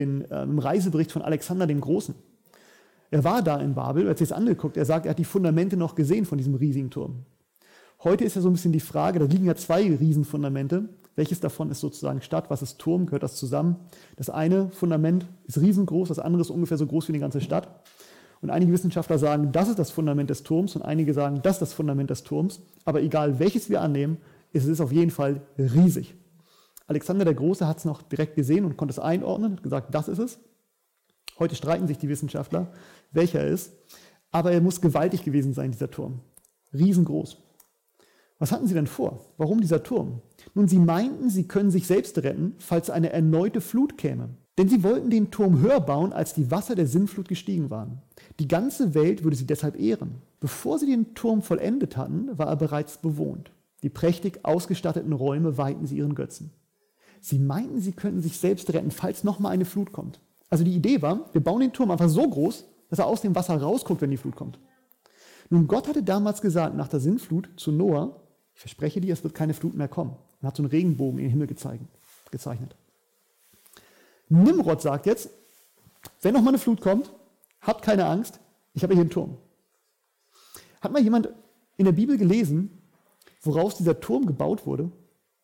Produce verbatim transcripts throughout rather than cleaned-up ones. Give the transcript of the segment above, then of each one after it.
in, äh, im Reisebericht von Alexander dem Großen. Er war da in Babel, er hat sich das angeguckt, er sagt, er hat die Fundamente noch gesehen von diesem riesigen Turm. Heute ist ja so ein bisschen die Frage, da liegen ja zwei Riesenfundamente. Welches davon ist sozusagen Stadt, was ist Turm, gehört das zusammen? Das eine Fundament ist riesengroß, das andere ist ungefähr so groß wie die ganze Stadt. Und einige Wissenschaftler sagen, das ist das Fundament des Turms und einige sagen, das ist das Fundament des Turms. Aber egal, welches wir annehmen, es ist auf jeden Fall riesig. Alexander der Große hat es noch direkt gesehen und konnte es einordnen, hat gesagt, das ist es. Heute streiten sich die Wissenschaftler, welcher er ist. Aber er muss gewaltig gewesen sein, dieser Turm. Riesengroß. Was hatten sie denn vor? Warum dieser Turm? Nun, sie meinten, sie können sich selbst retten, falls eine erneute Flut käme. Denn sie wollten den Turm höher bauen, als die Wasser der Sintflut gestiegen waren. Die ganze Welt würde sie deshalb ehren. Bevor sie den Turm vollendet hatten, war er bereits bewohnt. Die prächtig ausgestatteten Räume weihten sie ihren Götzen. Sie meinten, sie könnten sich selbst retten, falls nochmal eine Flut kommt. Also die Idee war, wir bauen den Turm einfach so groß, dass er aus dem Wasser rausguckt, wenn die Flut kommt. Nun, Gott hatte damals gesagt, nach der Sintflut zu Noah, ich verspreche dir, es wird keine Flut mehr kommen. Er hat so einen Regenbogen in den Himmel gezeichnet. Nimrod sagt jetzt, wenn noch mal eine Flut kommt, habt keine Angst, ich habe hier einen Turm. Hat mal jemand in der Bibel gelesen, woraus dieser Turm gebaut wurde?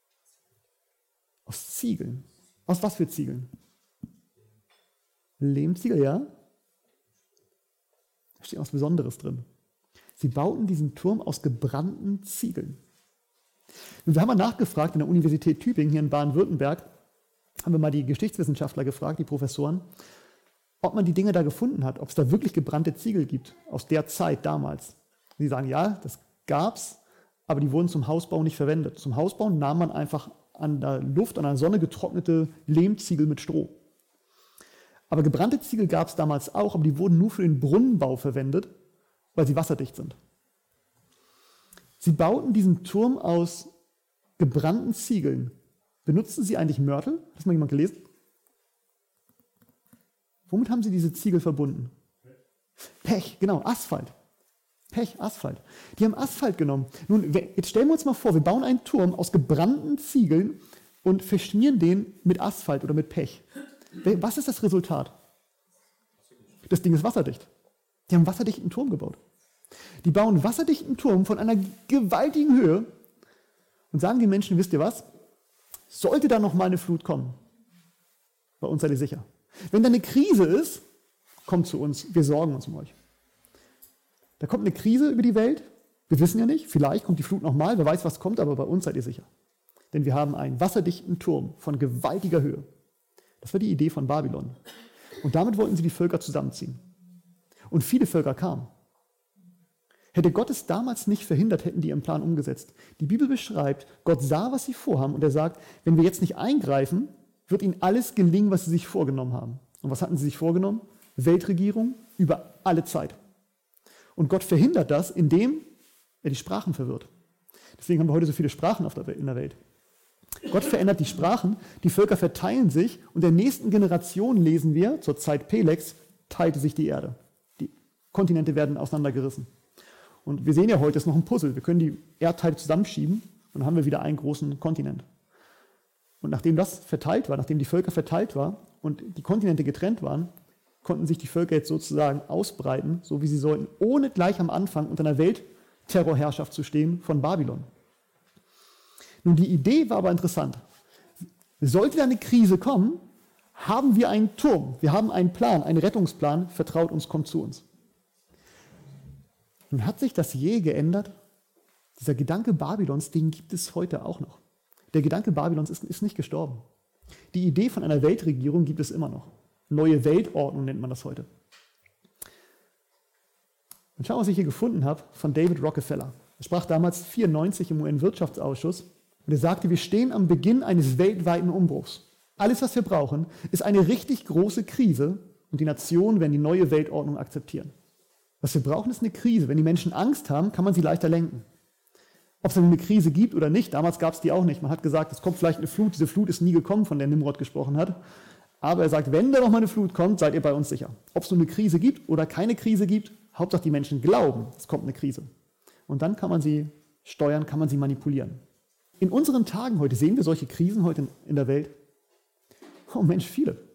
Aus Ziegeln. Aus was für Ziegeln? Lehmziegel, ja? Da steht was Besonderes drin. Sie bauten diesen Turm aus gebrannten Ziegeln. Und wir haben mal nachgefragt in der Universität Tübingen hier in Baden-Württemberg, haben wir mal die Geschichtswissenschaftler gefragt, die Professoren, ob man die Dinge da gefunden hat, ob es da wirklich gebrannte Ziegel gibt, aus der Zeit damals. Sie sagen, ja, das gab's, aber die wurden zum Hausbau nicht verwendet. Zum Hausbau nahm man einfach an der Luft, an der Sonne getrocknete Lehmziegel mit Stroh. Aber gebrannte Ziegel gab es damals auch, aber die wurden nur für den Brunnenbau verwendet, weil sie wasserdicht sind. Sie bauten diesen Turm aus gebrannten Ziegeln. Benutzten sie eigentlich Mörtel? Hat das mal jemand gelesen? Womit haben sie diese Ziegel verbunden? Pech, genau, Asphalt. Pech, Asphalt. Die haben Asphalt genommen. Nun, jetzt stellen wir uns mal vor, wir bauen einen Turm aus gebrannten Ziegeln und verschmieren den mit Asphalt oder mit Pech. Was ist das Resultat? Das Ding ist wasserdicht. Die haben einen wasserdichten Turm gebaut. Die bauen einen wasserdichten Turm von einer gewaltigen Höhe und sagen den Menschen, wisst ihr was? Sollte da noch mal eine Flut kommen, bei uns seid ihr sicher. Wenn da eine Krise ist, kommt zu uns, wir sorgen uns um euch. Da kommt eine Krise über die Welt, wir wissen ja nicht, vielleicht kommt die Flut nochmal, wer weiß, was kommt, aber bei uns seid ihr sicher. Denn wir haben einen wasserdichten Turm von gewaltiger Höhe. Das war die Idee von Babylon. Und damit wollten sie die Völker zusammenziehen. Und viele Völker kamen. Hätte Gott es damals nicht verhindert, hätten die ihren Plan umgesetzt. Die Bibel beschreibt, Gott sah, was sie vorhaben und er sagt, wenn wir jetzt nicht eingreifen, wird ihnen alles gelingen, was sie sich vorgenommen haben. Und was hatten sie sich vorgenommen? Weltregierung über alle Zeit. Und Gott verhindert das, indem er die Sprachen verwirrt. Deswegen haben wir heute so viele Sprachen auf der Welt, in der Welt. Gott verändert die Sprachen, die Völker verteilen sich und in der nächsten Generation lesen wir, zur Zeit Peleks, teilte sich die Erde. Die Kontinente werden auseinandergerissen. Und wir sehen ja heute, es ist noch ein Puzzle. Wir können die Erdteile zusammenschieben und dann haben wir wieder einen großen Kontinent. Und nachdem das verteilt war, nachdem die Völker verteilt waren und die Kontinente getrennt waren, konnten sich die Völker jetzt sozusagen ausbreiten, so wie sie sollten, ohne gleich am Anfang unter einer Weltterrorherrschaft zu stehen von Babylon. Nun, die Idee war aber interessant. Sollte da eine Krise kommen, haben wir einen Turm, wir haben einen Plan, einen Rettungsplan, vertraut uns, kommt zu uns. Nun hat sich das je geändert? Dieser Gedanke Babylons, den gibt es heute auch noch. Der Gedanke Babylons ist, ist nicht gestorben. Die Idee von einer Weltregierung gibt es immer noch. Neue Weltordnung nennt man das heute. Und schau, was ich hier gefunden habe von David Rockefeller. Er sprach damals vierundneunzig im U N-Wirtschaftsausschuss und er sagte, wir stehen am Beginn eines weltweiten Umbruchs. Alles, was wir brauchen, ist eine richtig große Krise und die Nationen werden die neue Weltordnung akzeptieren. Was wir brauchen, ist eine Krise. Wenn die Menschen Angst haben, kann man sie leichter lenken. Ob es dann eine Krise gibt oder nicht, damals gab es die auch nicht. Man hat gesagt, es kommt vielleicht eine Flut. Diese Flut ist nie gekommen, von der Nimrod gesprochen hat. Aber er sagt, wenn da noch mal eine Flut kommt, seid ihr bei uns sicher. Ob es nur eine Krise gibt oder keine Krise gibt, Hauptsache die Menschen glauben, es kommt eine Krise. Und dann kann man sie steuern, kann man sie manipulieren. In unseren Tagen heute sehen wir solche Krisen heute in der Welt. Oh Mensch, viele.